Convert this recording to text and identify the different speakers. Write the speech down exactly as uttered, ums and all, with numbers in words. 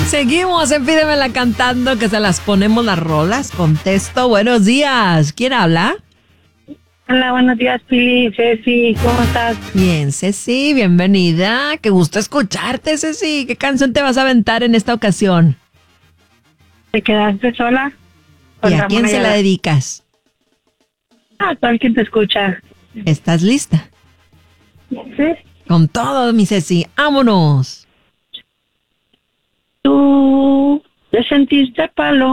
Speaker 1: Seguimos en Pídemela cantando, que se las ponemos las rolas. Contesto, buenos días. ¿Quién habla?
Speaker 2: Hola, buenos días, Pili, Ceci, ¿cómo estás?
Speaker 1: Bien, Ceci, bienvenida. Qué gusto escucharte, Ceci. ¿Qué canción te vas a aventar en esta ocasión?
Speaker 2: ¿Te quedaste sola?
Speaker 1: ¿Y a quién se la dedicas?
Speaker 2: A todo el que te escucha.
Speaker 1: ¿Estás lista?
Speaker 2: Sí.
Speaker 1: Con todo, mi Ceci. ¡Vámonos!
Speaker 2: Tú te sentiste palo